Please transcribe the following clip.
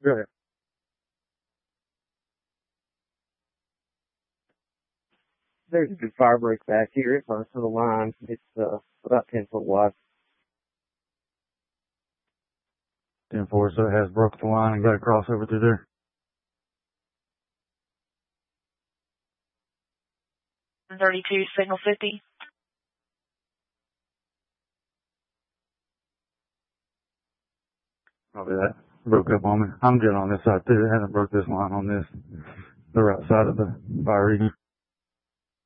Go ahead. There's a good fire break back here. It runs to the line. It's about 10 foot wide. 10-4, so it has broke the line and got a crossover through there. $32, signal 50. Probably that broke up on me. I'm good on this side too. It hasn't broke this line on this, the right side of the fire reading.